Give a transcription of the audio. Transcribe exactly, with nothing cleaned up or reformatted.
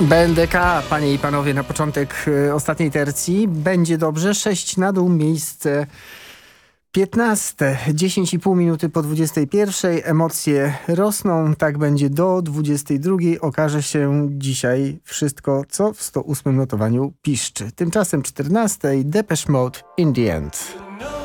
B N D K, panie i panowie, na początek y, ostatniej tercji. Będzie dobrze, sześć na dół, miejsce piętnaste, dziesięć i pół minuty po dwudziestej pierwszej. Emocje rosną, tak będzie do dwudziestej drugiej. Okaże się dzisiaj wszystko, co w sto ósmym notowaniu piszczy. Tymczasem czternastej Depeche Mode In The End.